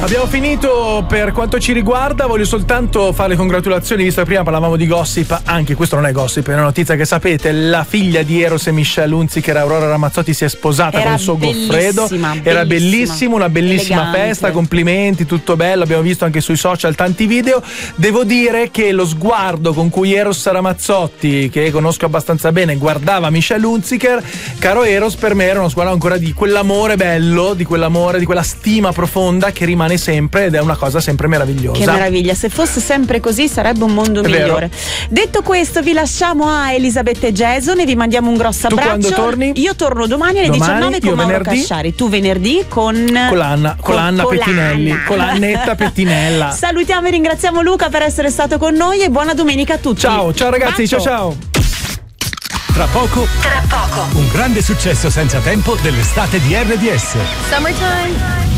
Abbiamo finito per quanto ci riguarda, voglio soltanto fare le congratulazioni, visto che prima parlavamo di gossip, anche questo non è gossip, è una notizia che sapete, la figlia di Eros e Michelle Hunziker, Aurora Ramazzotti, si è sposata con il suo Goffredo, era bellissimo, una bellissima elegante. festa, complimenti, tutto bello, abbiamo visto anche sui social tanti video. Devo dire che lo sguardo con cui Eros Ramazzotti, che conosco abbastanza bene, guardava Michelle Hunziker, caro Eros, per me era uno sguardo ancora di quell'amore bello, di quell'amore, di quella stima profonda che rimane sempre, ed è una cosa sempre meravigliosa. Che meraviglia, se fosse sempre così sarebbe un mondo migliore. Detto questo, vi lasciamo a Elisabetta e Jason e vi mandiamo un grosso abbraccio. Tu quando torni? Io torno domani alle 19 con Mauro venerdì. Casciari, tu venerdì con l'Anna Pettinelli, con l'Annetta Pettinella. Salutiamo e ringraziamo Luca per essere stato con noi e buona domenica a tutti. Ciao ragazzi, Bacio. ciao. Tra poco un grande successo senza tempo dell'estate di RDS. Summertime.